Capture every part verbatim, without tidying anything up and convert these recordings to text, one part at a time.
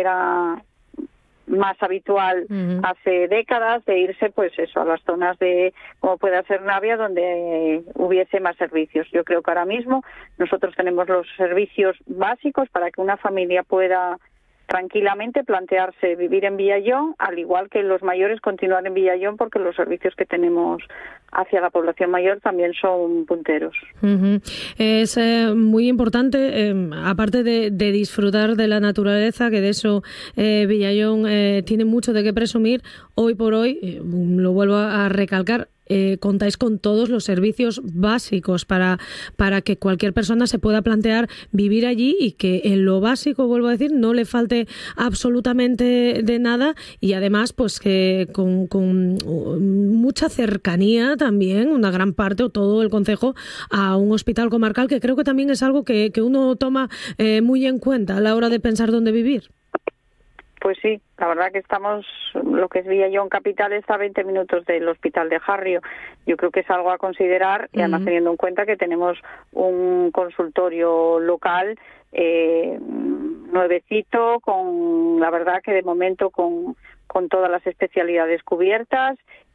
era más habitual uh-huh. hace décadas, de irse pues eso a las zonas de como pueda ser Navia, donde hubiese más servicios. Yo creo que ahora mismo nosotros tenemos los servicios básicos para que una familia pueda tranquilamente plantearse vivir en Villayón, al igual que los mayores continuar en Villayón, porque los servicios que tenemos hacia la población mayor también son punteros. Uh-huh. Es eh, muy importante, eh, aparte de, de disfrutar de la naturaleza, que de eso eh, Villayón eh, tiene mucho de qué presumir, hoy por hoy, eh, lo vuelvo a recalcar, Eh, contáis con todos los servicios básicos para, para que cualquier persona se pueda plantear vivir allí y que en lo básico, vuelvo a decir, no le falte absolutamente de nada, y además pues que con, con mucha cercanía también, una gran parte o todo el concejo, a un hospital comarcal, que creo que también es algo que, que uno toma eh, muy en cuenta a la hora de pensar dónde vivir. Pues sí, la verdad que estamos, lo que es Villayón capital está a veinte minutos del Hospital de Harrio. Yo creo que es algo a considerar, y además teniendo en cuenta que tenemos un consultorio local eh, nuevecito, con la verdad que de momento con, con todas las especialidades cubiertas.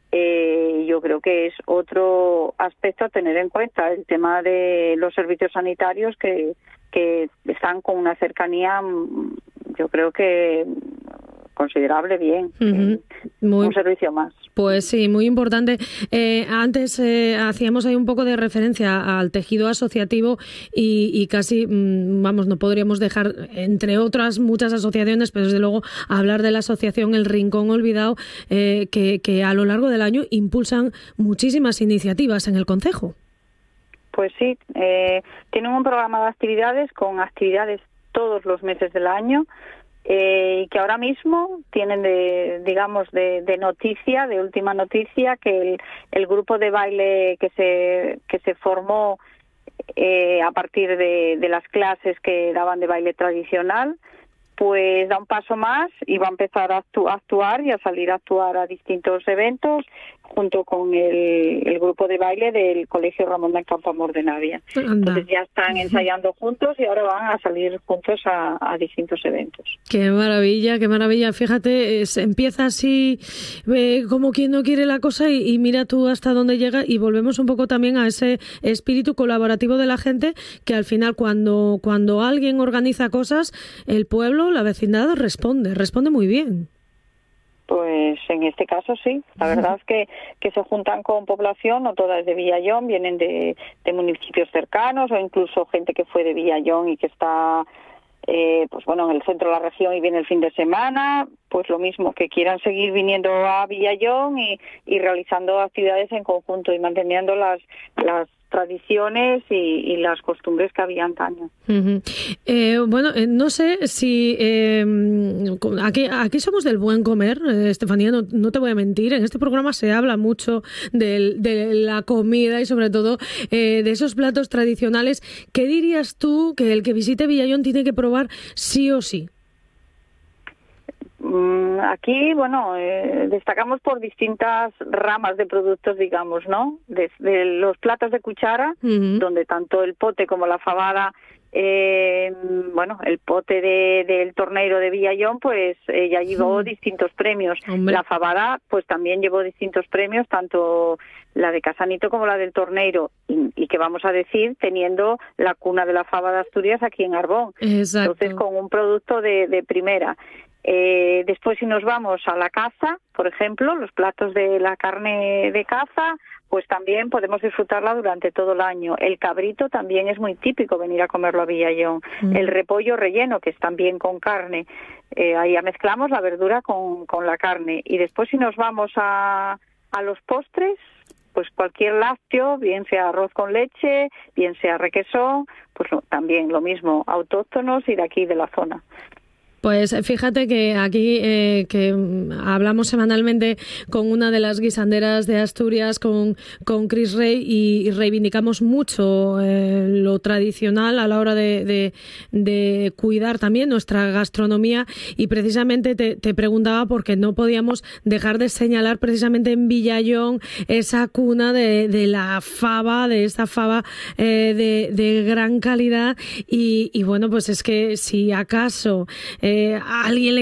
Eh, yo creo que es otro aspecto a tener en cuenta, el tema de los servicios sanitarios que, que están con una cercanía, yo creo que considerable, bien. Uh-huh. Muy, un servicio más. Pues sí, muy importante. Eh, antes eh, hacíamos ahí un poco de referencia al tejido asociativo y, y casi, vamos, no podríamos dejar, entre otras muchas asociaciones, pero desde luego hablar de la asociación El Rincón Olvidado, eh, que, que a lo largo del año impulsan muchísimas iniciativas en el concejo. Pues sí, eh, tienen un programa de actividades con actividades todos los meses del año, eh, y que ahora mismo tienen de, digamos, de, de noticia, de última noticia, que el, el grupo de baile que se que se formó eh, a partir de, de las clases que daban de baile tradicional, pues da un paso más y va a empezar a, actu- a actuar y a salir a actuar a distintos eventos junto con el, el grupo de baile del Colegio Ramón de Campoamor de Navia. Anda. Entonces ya están ensayando juntos y ahora van a salir juntos a, a distintos eventos. Qué maravilla, qué maravilla. Fíjate, es, empieza así eh, como quien no quiere la cosa y, y mira tú hasta dónde llega, y volvemos un poco también a ese espíritu colaborativo de la gente, que al final cuando, cuando alguien organiza cosas, el pueblo, la vecindad responde, responde muy bien. Pues en este caso sí, la verdad es que, que se juntan con población, no todas de Villayón, vienen de, de municipios cercanos o incluso gente que fue de Villayón y que está eh, pues bueno, en el centro de la región y viene el fin de semana, pues lo mismo, que quieran seguir viniendo a Villayón y, y realizando actividades en conjunto y manteniendo las, las tradiciones y, y las costumbres que había antaño. Uh-huh. Eh, bueno, eh, no sé si eh, aquí, aquí somos del buen comer, eh, Estefanía, no, no te voy a mentir, en este programa se habla mucho de, de la comida y sobre todo eh, de esos platos tradicionales. ¿Qué dirías tú que el que visite Villayón tiene que probar sí o sí? Aquí, bueno, eh, destacamos por distintas ramas de productos, digamos, ¿no? Desde los platos de cuchara, uh-huh. donde tanto el pote como la fabada, eh, bueno, el pote de, del torneiro de Villayón, pues eh, ya llevó uh-huh. distintos premios. Hombre. La fabada, pues también llevó distintos premios, tanto la de Casanito como la del torneiro, y, y que vamos a decir, teniendo la cuna de la faba de Asturias aquí en Arbón. Exacto. Entonces, con un producto de, de primera. Eh, después, si nos vamos a la caza, por ejemplo, los platos de la carne de caza, pues también podemos disfrutarla durante todo el año. El cabrito también es muy típico venir a comerlo a Villayón. Mm. El repollo relleno, que es también con carne. Eh, ahí ya mezclamos la verdura con, con la carne. Y después, si nos vamos a, a los postres, pues cualquier lácteo, bien sea arroz con leche, bien sea requesón, pues lo, también lo mismo, autóctonos y de aquí de la zona. Pues fíjate que aquí eh, que hablamos semanalmente con una de las guisanderas de Asturias, con, con Cris Rey, y, y reivindicamos mucho eh, lo tradicional a la hora de, de, de cuidar también nuestra gastronomía, y precisamente te, te preguntaba porque no podíamos dejar de señalar precisamente en Villayón esa cuna de, de la faba, de esta faba eh, de, de gran calidad, y, y bueno, pues es que si acaso eh, a alguien le